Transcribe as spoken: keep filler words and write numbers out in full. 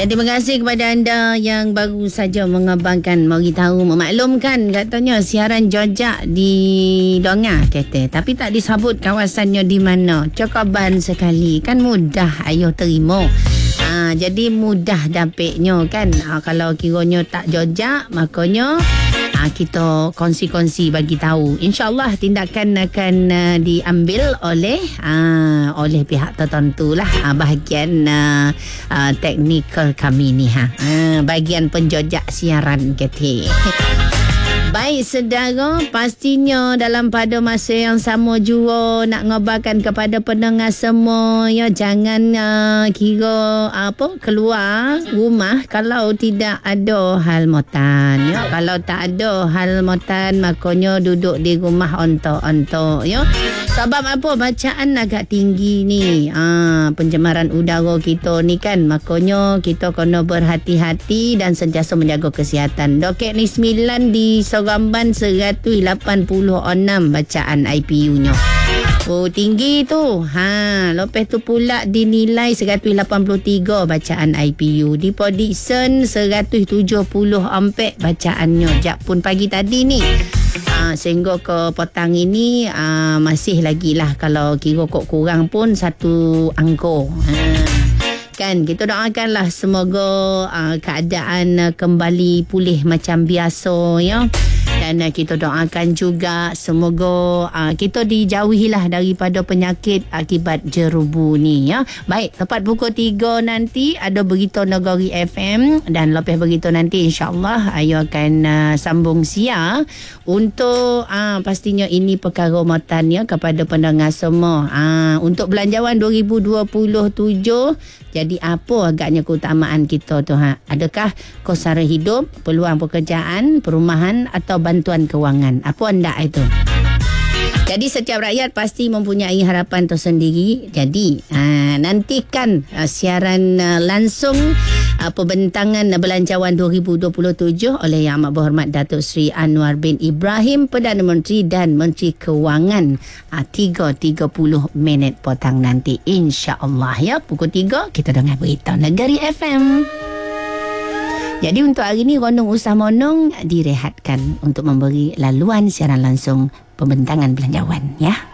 Ya, terima kasih kepada anda yang baru saja mengabangkan, memberitahu, memaklumkan katanya siaran jojak di Dongah kata, tapi tak disebut kawasannya di mana. Cokoban sekali, kan mudah ayo terima. Ha, jadi mudah dapatnya kan. Ha, kalau kiranya tak jojak, makanya ha, kita kongsi-kongsi bagi tahu. InsyaAllah tindakan akan uh, diambil oleh uh, oleh pihak tertentu lah. Uh, bahagian uh, uh, teknikal kami ni. Ha. Uh, bahagian penjojak siaran kata. Baik saudara, pastinya dalam pada masa yang sama juga nak ngabarkan kepada pendengar semua, ya, jangan uh, kira apa keluar rumah kalau tidak ada hal motan, ya. Kalau tak ada hal motan, makanya duduk di rumah ontok-ontok, ya. Sebab apa? Bacaan agak tinggi ni. Ha, pencemaran udara kita ni kan, makanya kita kena berhati-hati dan sentiasa menjaga kesihatan. Doket ni sembilan di Sogamban seratus lapan puluh enam bacaan I P U-nya. Oh, tinggi tu. Ha, lepas tu pula dinilai seratus lapan puluh tiga bacaan I P U. Di Podikson seratus tujuh puluh empat bacaannya. Jak pun pagi tadi ni. Ha, sehingga ke petang ini ha, masih lagi lah, kalau kira kok kurang pun satu angka. Ha. Kan kita doakanlah semoga uh, keadaan uh, kembali pulih macam biasa, ya. Dan uh, kita doakan juga semoga uh, kita dijauhilah daripada penyakit akibat jerubu ni, ya. Baik, tepat pukul tiga nanti ada Berita Negeri F M, dan lepas begitu nanti insya-Allah ayo akan uh, sambung siar untuk uh, pastinya ini perkara matan, ya, kepada pendengar semua. Uh, untuk belanjawan dua ribu dua puluh tujuh, jadi apa agaknya keutamaan kita tu, ha? Adakah kos sara hidup, peluang pekerjaan, perumahan atau bantuan kewangan? Apa anda itu? Jadi setiap rakyat pasti mempunyai harapan tersendiri. Jadi aa, nantikan aa, siaran aa, langsung aa, pembentangan belanjawan dua ribu dua puluh tujuh oleh Yang Amat Berhormat Datuk Seri Anwar bin Ibrahim, Perdana Menteri dan Menteri Kewangan, aa, tiga tiga puluh minit petang nanti insya-Allah, ya. Pukul tiga kita dengar Berita Negeri F M. Jadi untuk hari ini Rondong Usah Monong direhatkan untuk memberi laluan siaran langsung pembentangan belanjawan, ya.